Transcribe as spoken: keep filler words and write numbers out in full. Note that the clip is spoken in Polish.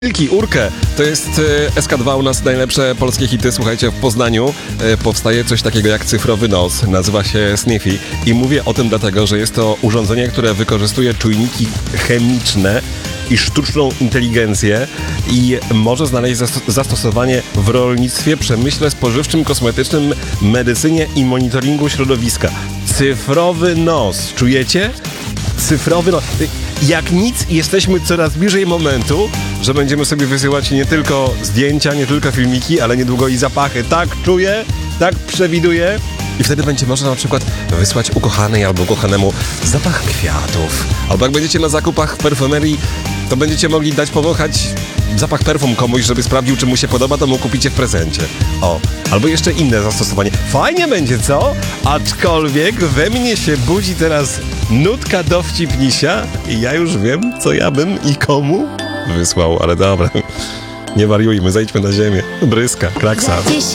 Wilki, Urkę, to jest e, S K dwa u nas najlepsze polskie hity. Słuchajcie, w Poznaniu e, powstaje coś takiego jak cyfrowy nos, nazywa się Sniffy i mówię o tym dlatego, że jest to urządzenie, które wykorzystuje czujniki chemiczne i sztuczną inteligencję i może znaleźć zas- zastosowanie w rolnictwie, przemyśle spożywczym, kosmetycznym, medycynie i monitoringu środowiska. Cyfrowy nos, czujecie? Cyfrowy nos. Jak nic, jesteśmy coraz bliżej momentu, że będziemy sobie wysyłać nie tylko zdjęcia, nie tylko filmiki, ale niedługo i zapachy. Tak czuję, tak przewiduję. I wtedy będzie można na przykład wysłać ukochanej albo ukochanemu zapach kwiatów. Albo jak będziecie na zakupach w perfumerii, to będziecie mogli dać powąchać zapach perfum komuś, żeby sprawdził, czy mu się podoba, to mu kupicie w prezencie. O, albo jeszcze inne zastosowanie. Fajnie będzie, co? Aczkolwiek we mnie się budzi teraz nutka dowcipnisia i ja już wiem, co ja bym i komu wysłał, ale dobra. Nie wariujmy, zejdźmy na ziemię. Bryska, kraksa.